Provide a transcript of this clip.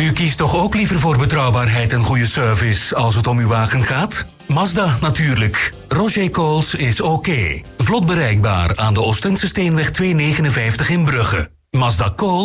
U kiest toch ook liever voor betrouwbaarheid en goede service als het om uw wagen gaat? Mazda natuurlijk. Roger Coles is oké. Vlot bereikbaar aan de Oostense Steenweg 259 in Brugge. Mazda Coles